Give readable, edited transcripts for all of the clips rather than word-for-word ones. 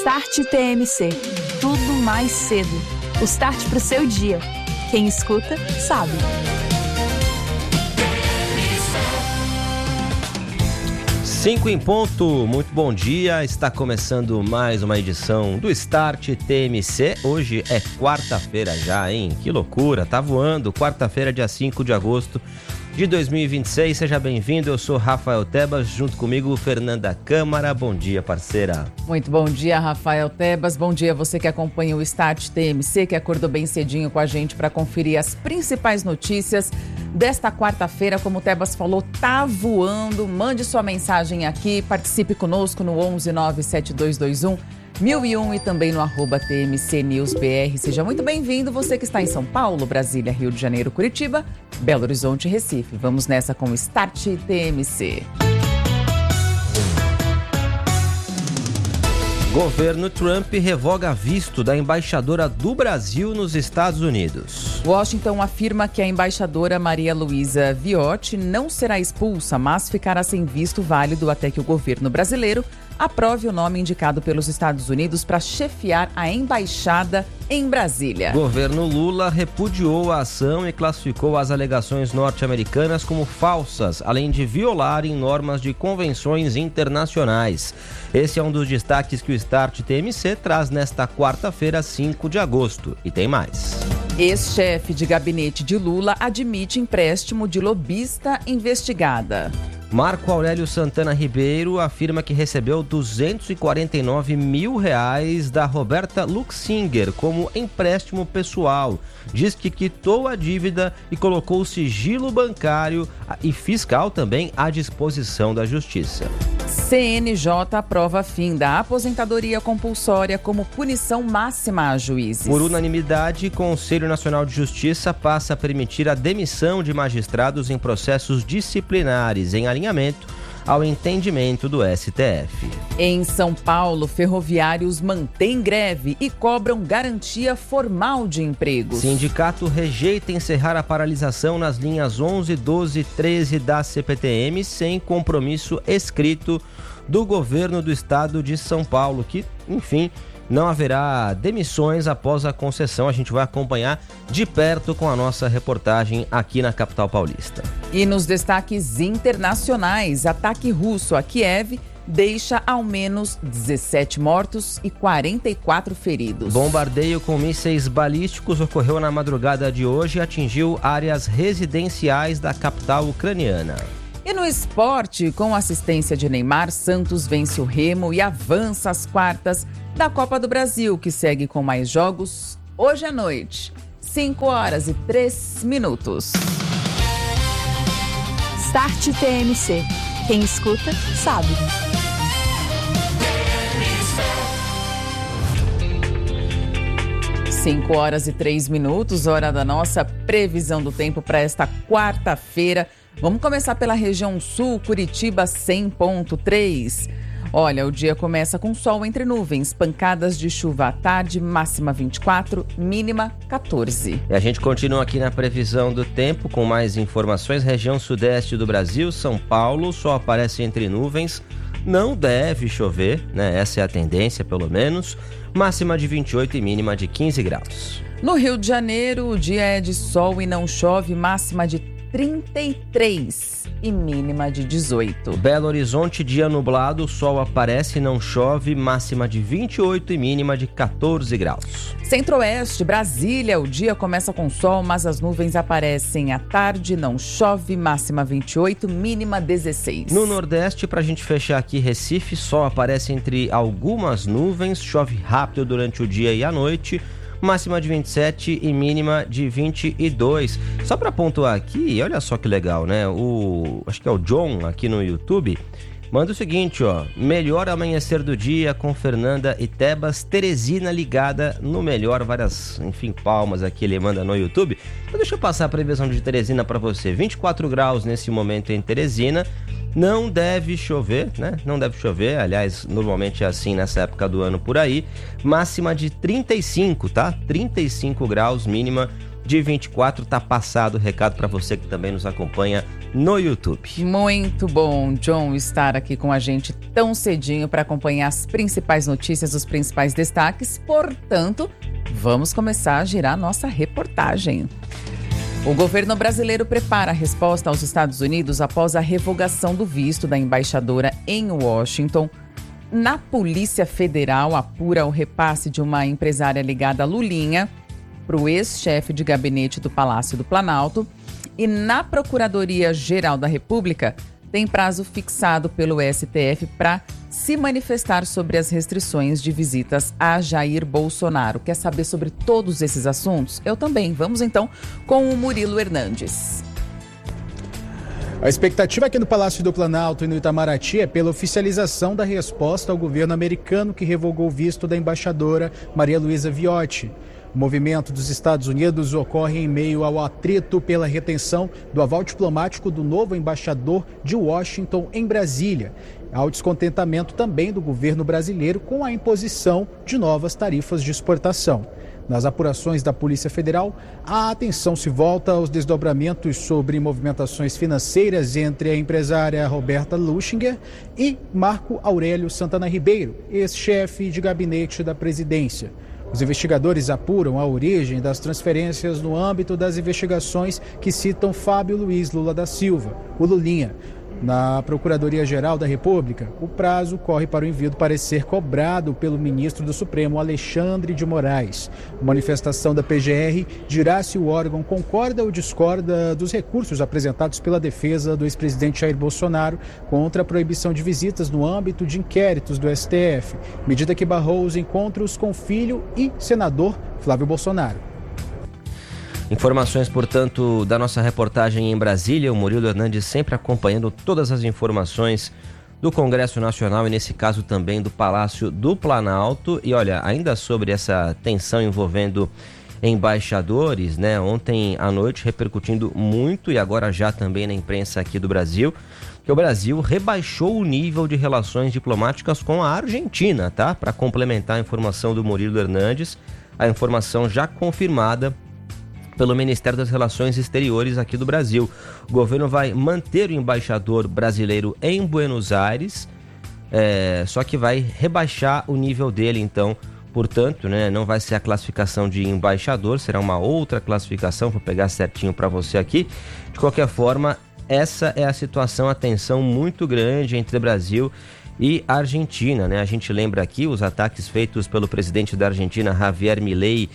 Start TMC. Tudo mais cedo. O start para o seu dia. Quem escuta, sabe. Cinco em ponto, muito bom dia, está começando mais uma edição do Start TMC, hoje é quarta-feira já, hein? Que loucura, tá voando, quarta-feira, dia 5 de agosto de 2026, seja bem-vindo, eu sou Rafael Tebas, junto comigo Fernanda Câmara, bom dia parceira. Muito bom dia, Rafael Tebas, bom dia você que acompanha o Start TMC, que acordou bem cedinho com a gente para conferir as principais notícias desta quarta-feira. Como o Tebas falou, tá voando, mande sua mensagem aqui, participe conosco no 11-97221 1001 e também no @TMCNewsBR. Seja muito bem-vindo, você que está em São Paulo, Brasília, Rio de Janeiro, Curitiba, Belo Horizonte e Recife. Vamos nessa com o Start TMC. Governo Trump revoga visto da embaixadora do Brasil nos Estados Unidos. Washington afirma que a embaixadora Maria Luísa Viotti não será expulsa, mas ficará sem visto válido até que o governo brasileiro aprove o nome indicado pelos Estados Unidos para chefiar a embaixada em Brasília. Governo Lula repudiou a ação e classificou as alegações norte-americanas como falsas, além de violarem normas de convenções internacionais. Esse é um dos destaques que o Start TMC traz nesta quarta-feira, 5 de agosto. E tem mais. Ex-chefe de gabinete de Lula admite empréstimo de lobista investigada. Marco Aurélio Santana Ribeiro afirma que recebeu R$249 mil da Roberta Luxinger como empréstimo pessoal. Diz que quitou a dívida e colocou o sigilo bancário e fiscal também à disposição da Justiça. CNJ aprova fim da aposentadoria compulsória como punição máxima a juízes. Por unanimidade, o Conselho Nacional de Justiça passa a permitir a demissão de magistrados em processos disciplinares, em alinhamento ao entendimento do STF. Em São Paulo, ferroviários mantêm greve e cobram garantia formal de empregos. Sindicato rejeita encerrar a paralisação nas linhas 11, 12 e 13 da CPTM sem compromisso escrito do governo do estado de São Paulo, que, enfim, não haverá demissões após a concessão. A gente vai acompanhar de perto com a nossa reportagem aqui na capital paulista. E nos destaques internacionais, ataque russo a Kiev deixa ao menos 17 mortos e 44 feridos. Bombardeio com mísseis balísticos ocorreu na madrugada de hoje e atingiu áreas residenciais da capital ucraniana. E no esporte, com assistência de Neymar, Santos vence o Remo e avança às quartas da Copa do Brasil, que segue com mais jogos hoje à noite. 5:03. Start TMC. Quem escuta, sabe. Cinco horas e 3 minutos, hora da nossa previsão do tempo para esta quarta-feira. Vamos começar pela região sul, Curitiba 100.3. Olha, o dia começa com sol entre nuvens, pancadas de chuva à tarde, máxima 24, mínima 14. E a gente continua aqui na previsão do tempo com mais informações. Região sudeste do Brasil, São Paulo, sol aparece entre nuvens, não deve chover, né? Essa é a tendência, pelo menos. Máxima de 28 e mínima de 15 graus. No Rio de Janeiro, o dia é de sol e não chove, máxima de 33 e mínima de 18. Belo Horizonte, dia nublado, sol aparece e não chove, máxima de 28 e mínima de 14 graus. Centro-Oeste, Brasília, o dia começa com sol, mas as nuvens aparecem à tarde, não chove, máxima 28, mínima 16. No Nordeste, pra gente fechar aqui, Recife, sol aparece entre algumas nuvens, chove rápido durante o dia e a noite, máxima de 27 e mínima de 22. Só para pontuar aqui, olha só que legal, né? Acho que é o John aqui no YouTube. Manda o seguinte, ó. Melhor amanhecer do dia com Fernanda e Tebas. Teresina ligada no melhor. Várias, enfim, palmas aqui ele manda no YouTube. Então deixa eu passar a previsão de Teresina para você. 24 graus nesse momento em Teresina. Não deve chover, né? Não deve chover, aliás, normalmente é assim nessa época do ano por aí. Máxima de 35, tá? 35 graus, mínima de 24. Tá passado o recado para você que também nos acompanha no YouTube. Muito bom, John, estar aqui com a gente tão cedinho para acompanhar as principais notícias, os principais destaques. Portanto, vamos começar a girar nossa reportagem. O governo brasileiro prepara a resposta aos Estados Unidos após a revogação do visto da embaixadora em Washington. Na Polícia Federal apura o repasse de uma empresária ligada a Lulinha para o ex-chefe de gabinete do Palácio do Planalto. E na Procuradoria-Geral da República tem prazo fixado pelo STF para se manifestar sobre as restrições de visitas a Jair Bolsonaro. Quer saber sobre todos esses assuntos? Eu também. Vamos então com o Murilo Hernandes. A expectativa aqui no Palácio do Planalto e no Itamaraty é pela oficialização da resposta ao governo americano que revogou o visto da embaixadora Maria Luísa Viotti. O movimento dos Estados Unidos ocorre em meio ao atrito pela retenção do aval diplomático do novo embaixador de Washington em Brasília, ao descontentamento também do governo brasileiro com a imposição de novas tarifas de exportação. Nas apurações da Polícia Federal, a atenção se volta aos desdobramentos sobre movimentações financeiras entre a empresária Roberta Luchinger e Marco Aurélio Santana Ribeiro, ex-chefe de gabinete da presidência. Os investigadores apuram a origem das transferências no âmbito das investigações que citam Fábio Luiz Lula da Silva, o Lulinha. Na Procuradoria-Geral da República, o prazo corre para o envio do parecer cobrado pelo ministro do Supremo, Alexandre de Moraes. A manifestação da PGR dirá se o órgão concorda ou discorda dos recursos apresentados pela defesa do ex-presidente Jair Bolsonaro contra a proibição de visitas no âmbito de inquéritos do STF, medida que barrou os encontros com filho e senador Flávio Bolsonaro. Informações, portanto, da nossa reportagem em Brasília. O Murilo Hernandes sempre acompanhando todas as informações do Congresso Nacional e, nesse caso, também do Palácio do Planalto. E, olha, ainda sobre essa tensão envolvendo embaixadores, né? Ontem à noite repercutindo muito e agora já também na imprensa aqui do Brasil, que o Brasil rebaixou o nível de relações diplomáticas com a Argentina, tá? Para complementar a informação do Murilo Hernandes, a informação já confirmada pelo Ministério das Relações Exteriores aqui do Brasil. O governo vai manter o embaixador brasileiro em Buenos Aires, só que vai rebaixar o nível dele, então, portanto, né, não vai ser a classificação de embaixador, será uma outra classificação, vou pegar certinho para você aqui. De qualquer forma, essa é a situação, a tensão muito grande entre Brasil e Argentina, né? A gente lembra aqui os ataques feitos pelo presidente da Argentina, Javier Milei,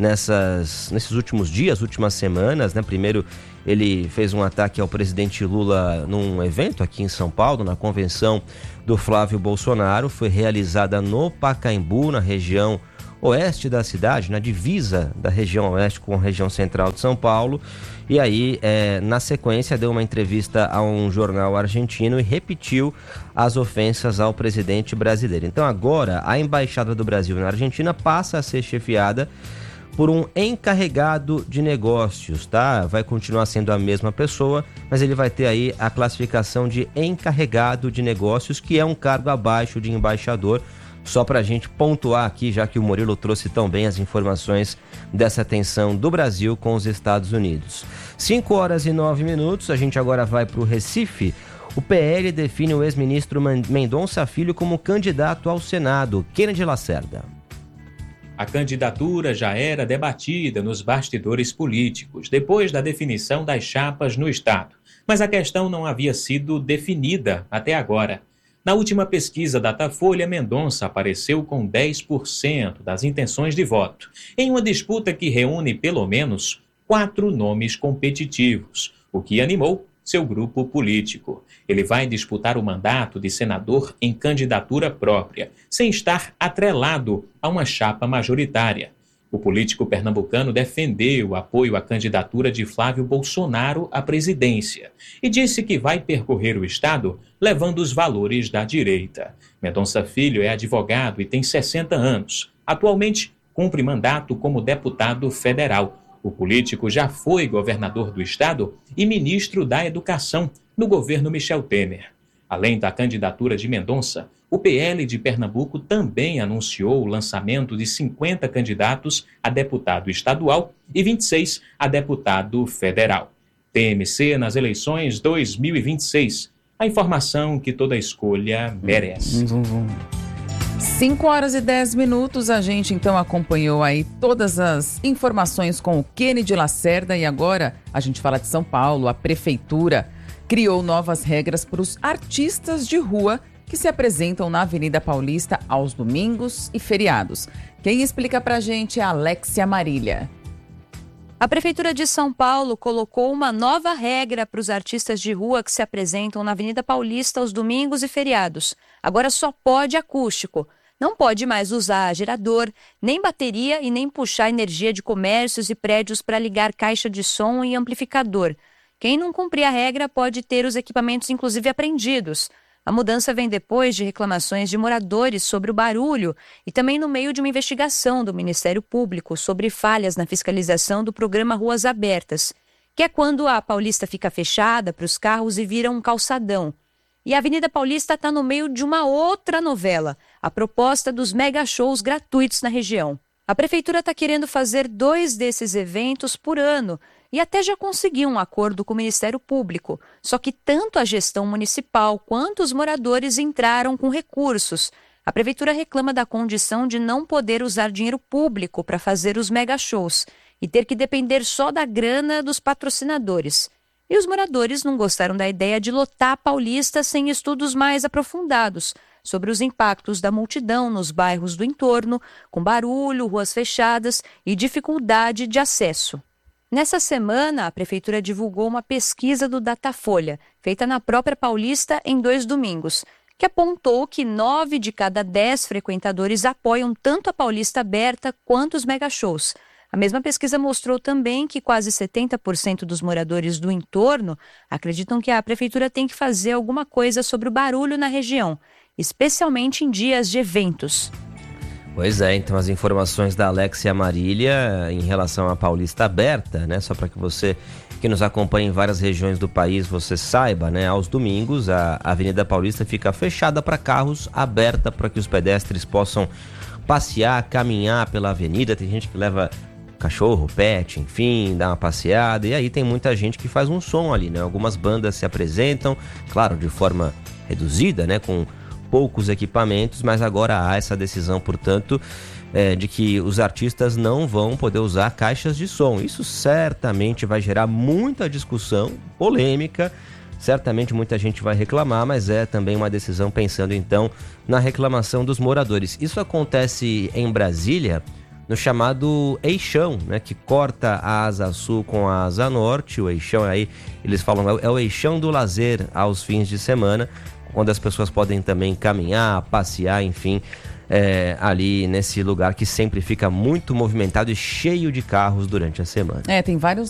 nesses últimos dias, últimas semanas, né? Primeiro ele fez um ataque ao presidente Lula num evento aqui em São Paulo, na convenção do Flávio Bolsonaro, foi realizada no Pacaembu, na região oeste da cidade, na divisa da região oeste com a região central de São Paulo. E aí, na sequência, deu uma entrevista a um jornal argentino e repetiu as ofensas ao presidente brasileiro. Então agora, a Embaixada do Brasil na Argentina passa a ser chefiada por um encarregado de negócios, tá? Vai continuar sendo a mesma pessoa, mas ele vai ter aí a classificação de encarregado de negócios, que é um cargo abaixo de embaixador. Só para a gente pontuar aqui, já que o Murilo trouxe tão bem as informações dessa tensão do Brasil com os Estados Unidos. 5h09, a gente agora vai para o Recife. O PL define o ex-ministro Mendonça Filho como candidato ao Senado. Kennedy Lacerda. A candidatura já era debatida nos bastidores políticos, depois da definição das chapas no Estado. Mas a questão não havia sido definida até agora. Na última pesquisa Datafolha, Mendonça apareceu com 10% das intenções de voto, em uma disputa que reúne pelo menos 4 nomes competitivos, o que animou seu grupo político. Ele vai disputar o mandato de senador em candidatura própria, sem estar atrelado a uma chapa majoritária. O político pernambucano defendeu o apoio à candidatura de Flávio Bolsonaro à presidência e disse que vai percorrer o Estado levando os valores da direita. Mendonça Filho é advogado e tem 60 anos. Atualmente, cumpre mandato como deputado federal. O político já foi governador do Estado e ministro da Educação no governo Michel Temer. Além da candidatura de Mendonça, O PL de Pernambuco também anunciou o lançamento de 50 candidatos a deputado estadual e 26 a deputado federal. TMC nas eleições 2026. A informação que toda escolha merece. 5h10, a gente então acompanhou aí todas as informações com o Kennedy Lacerda e agora a gente fala de São Paulo. A prefeitura criou novas regras para os artistas de rua que se apresentam na Avenida Paulista aos domingos e feriados. Quem explica pra gente é a Alexia Marília. A Prefeitura de São Paulo colocou uma nova regra para os artistas de rua que se apresentam na Avenida Paulista aos domingos e feriados. Agora só pode acústico. Não pode mais usar gerador, nem bateria e nem puxar energia de comércios e prédios para ligar caixa de som e amplificador. Quem não cumprir a regra pode ter os equipamentos inclusive apreendidos. A mudança vem depois de reclamações de moradores sobre o barulho e também no meio de uma investigação do Ministério Público sobre falhas na fiscalização do programa Ruas Abertas, que é quando a Paulista fica fechada para os carros e vira um calçadão. E a Avenida Paulista está no meio de uma outra novela, a proposta dos mega shows gratuitos na região. A Prefeitura está querendo fazer 2 desses eventos por ano e até já conseguiu um acordo com o Ministério Público. Só que tanto a gestão municipal quanto os moradores entraram com recursos. A Prefeitura reclama da condição de não poder usar dinheiro público para fazer os mega shows e ter que depender só da grana dos patrocinadores. E os moradores não gostaram da ideia de lotar a Paulista sem estudos mais aprofundados sobre os impactos da multidão nos bairros do entorno, com barulho, ruas fechadas e dificuldade de acesso. Nessa semana, a Prefeitura divulgou uma pesquisa do Datafolha, feita na própria Paulista em 2 domingos, que apontou que 9 de cada 10 frequentadores apoiam tanto a Paulista aberta quanto os mega-shows. A mesma pesquisa mostrou também que quase 70% dos moradores do entorno acreditam que a Prefeitura tem que fazer alguma coisa sobre o barulho na região, especialmente em dias de eventos. Pois é, então as informações da Alexia Marília em relação à Paulista aberta, né? Só para que você que nos acompanha em várias regiões do país, você saiba, né? Aos domingos a Avenida Paulista fica fechada para carros, aberta para que os pedestres possam passear, caminhar pela avenida. Tem gente que leva cachorro, pet, enfim, dá uma passeada, e aí tem muita gente que faz um som ali, né? Algumas bandas se apresentam, claro, de forma reduzida, né? Com poucos equipamentos, mas agora há essa decisão, portanto, de que os artistas não vão poder usar caixas de som. Isso certamente vai gerar muita discussão, polêmica, certamente muita gente vai reclamar, mas é também uma decisão pensando então na reclamação dos moradores. Isso acontece em Brasília, no chamado eixão, né, que corta a asa sul com a asa norte. O eixão aí, eles falam, é o eixão do lazer aos fins de semana, onde as pessoas podem também caminhar, passear, enfim, ali nesse lugar que sempre fica muito movimentado e cheio de carros durante a semana. Tem vários